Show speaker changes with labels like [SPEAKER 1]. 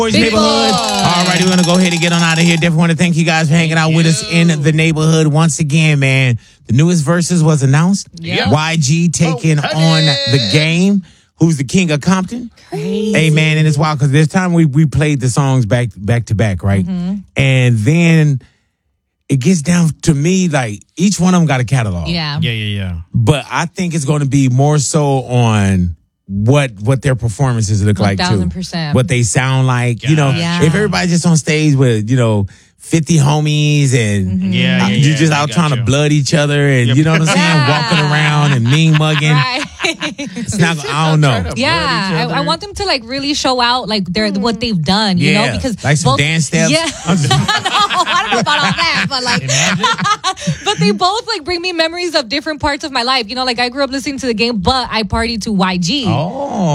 [SPEAKER 1] Boys Neighborhood. All right, we're going to go ahead and get on out of here. Definitely want to thank you guys for hanging out with us in the neighborhood once again, man. The newest verses was announced.
[SPEAKER 2] Yep.
[SPEAKER 1] YG taking on The Game. Who's the king of Compton?
[SPEAKER 2] Crazy.
[SPEAKER 1] Hey, man, and it's wild because this time we played the songs back to back, right?
[SPEAKER 2] Mm-hmm.
[SPEAKER 1] And then it gets down to me, like, each one of them got a catalog.
[SPEAKER 2] Yeah.
[SPEAKER 1] But I think it's going to be more so on what their performances look like, too.
[SPEAKER 2] 1000%.
[SPEAKER 1] What they sound like. You know,
[SPEAKER 2] Yeah.
[SPEAKER 1] if everybody's just on stage with, 50 homies and
[SPEAKER 2] Mm-hmm.
[SPEAKER 1] you just out trying to blood each other and, you know what I'm saying?
[SPEAKER 2] Yeah.
[SPEAKER 1] Walking around and mean mugging.
[SPEAKER 2] Right.
[SPEAKER 1] It's not, I don't know.
[SPEAKER 2] Yeah, I want them to like really show out like what they've done, you know, because
[SPEAKER 1] like some dance steps.
[SPEAKER 2] Yeah, no, I don't know about all that, but like, but they both like bring me memories of different parts of my life. You know, like I grew up listening to The Game, but I partied to YG.
[SPEAKER 1] Oh.